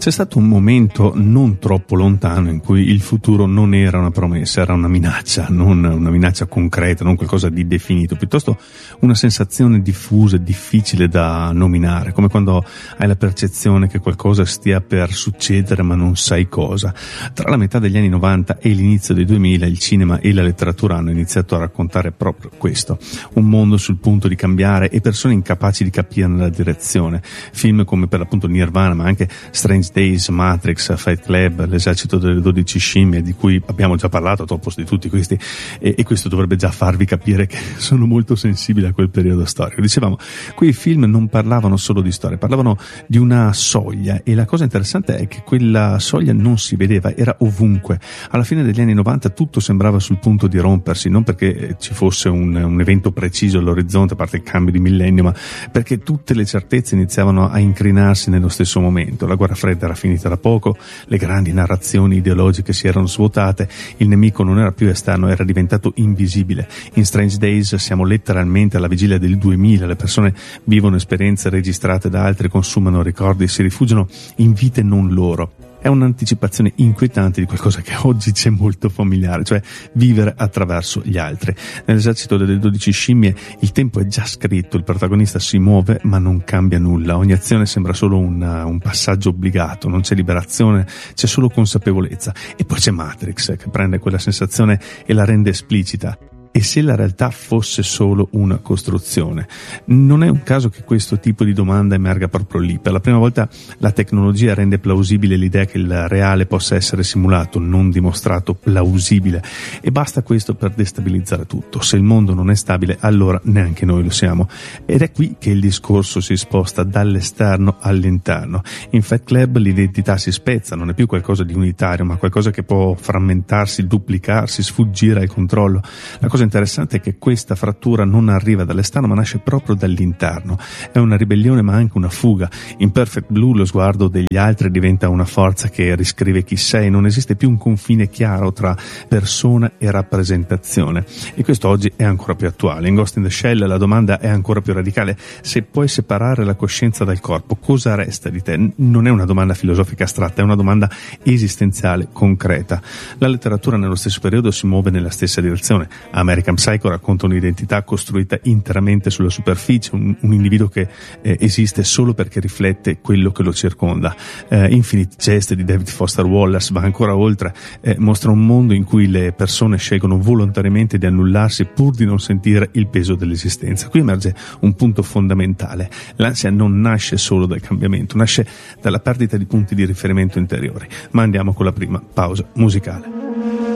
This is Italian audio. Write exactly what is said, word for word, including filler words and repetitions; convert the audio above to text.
C'è stato un momento non troppo lontano in cui il futuro non era una promessa, era una minaccia, non una minaccia concreta, non qualcosa di definito, piuttosto una sensazione diffusa, difficile da nominare, come quando hai la percezione che qualcosa stia per succedere ma non sai cosa. Tra la metà degli anni novanta e l'inizio dei duemila il cinema e la letteratura hanno iniziato a raccontare proprio questo, un mondo sul punto di cambiare e persone incapaci di capirne la direzione. Film come per l'appunto Nirvana, ma anche Strange Days, Matrix, Fight Club, L'esercito delle dodici scimmie, di cui abbiamo già parlato troppo di tutti questi, e, e questo dovrebbe già farvi capire che sono molto sensibile a quel periodo storico. Dicevamo, quei film non parlavano solo di storia, parlavano di una soglia, e la cosa interessante è che quella soglia non si vedeva, era ovunque. Alla fine degli anni novanta tutto sembrava sul punto di rompersi, non perché ci fosse un, un evento preciso all'orizzonte, a parte il cambio di millennio, ma perché tutte le certezze iniziavano a incrinarsi nello stesso momento. La guerra fredda era finita da poco, le grandi narrazioni ideologiche si erano svuotate, il nemico non era più esterno, era diventato invisibile. In Strange Days siamo letteralmente alla vigilia del duemila, le persone vivono esperienze registrate da altri, consumano ricordi, si rifugiano in vite non loro. È un'anticipazione inquietante di qualcosa che oggi c'è molto familiare, cioè vivere attraverso gli altri. Nell'esercito delle dodici scimmie il tempo è già scritto, il protagonista si muove ma non cambia nulla, ogni azione sembra solo un, un passaggio obbligato, non c'è liberazione, c'è solo consapevolezza. E poi c'è Matrix, che prende quella sensazione e la rende esplicita. E se la realtà fosse solo una costruzione? Non è un caso che questo tipo di domanda emerga proprio lì. Per la prima volta la tecnologia rende plausibile l'idea che il reale possa essere simulato, non dimostrato, plausibile. E basta questo per destabilizzare tutto. Se il mondo non è stabile, allora neanche noi lo siamo. Ed è qui che il discorso si sposta dall'esterno all'interno. In Fight Club l'identità si spezza, non è più qualcosa di unitario, ma qualcosa che può frammentarsi, duplicarsi, sfuggire al controllo. La cosa interessante è che questa frattura non arriva dall'esterno ma nasce proprio dall'interno. È una ribellione ma anche una fuga. In Perfect Blue lo sguardo degli altri diventa una forza che riscrive chi sei, non esiste più un confine chiaro tra persona e rappresentazione, e questo oggi è ancora più attuale. In Ghost in the Shell la domanda è ancora più radicale: se puoi separare la coscienza dal corpo, cosa resta di te? Non è una domanda filosofica astratta, è una domanda esistenziale, concreta. La letteratura nello stesso periodo si muove nella stessa direzione. American Psycho racconta un'identità costruita interamente sulla superficie, un, un individuo che eh, esiste solo perché riflette quello che lo circonda. Eh, Infinite Jest di David Foster Wallace va ancora oltre, eh, mostra un mondo in cui le persone scelgono volontariamente di annullarsi pur di non sentire il peso dell'esistenza. Qui emerge un punto fondamentale: l'ansia non nasce solo dal cambiamento, nasce dalla perdita di punti di riferimento interiori. Ma andiamo con la prima pausa musicale.